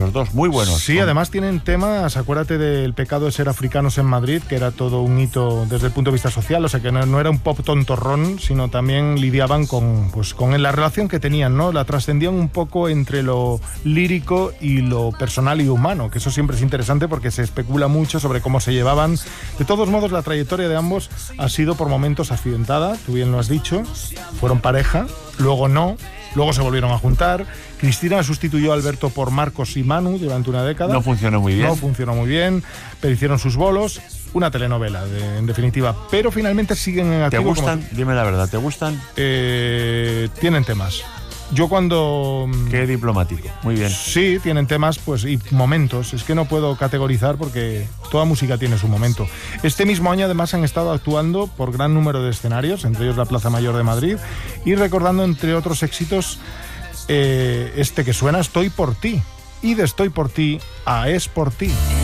los dos, muy buenos. Sí, además tienen temas, acuérdate del pecado de ser africanos en Madrid, que era todo un hito desde el punto de vista social, o sea que no era un pop tontorrón, sino también lidiaban con la relación que tenían, ¿no? La trascendían un poco entre lo lírico y lo personal y humano, que eso siempre es interesante porque se especula mucho sobre cómo se llevaban. De todos modos, la trayectoria de ambos ha sido por momentos accidentada, tú bien lo has dicho, fueron pareja, luego no, luego se volvieron a juntar. Cristina sustituyó a Alberto por Marcos y Manu durante una década. No funcionó muy bien, pero hicieron sus bolos. Una telenovela, en definitiva. Pero finalmente siguen en activo. ¿Te gustan? Dime la verdad, ¿te gustan? Tienen temas. Yo cuando... Qué diplomático, muy bien. Sí, tienen temas pues y momentos. Es que no puedo categorizar porque toda música tiene su momento. Este mismo año además han estado actuando por gran número de escenarios, entre ellos la Plaza Mayor de Madrid, y recordando entre otros éxitos este que suena, Estoy por ti. Y de Estoy por ti a Es por ti.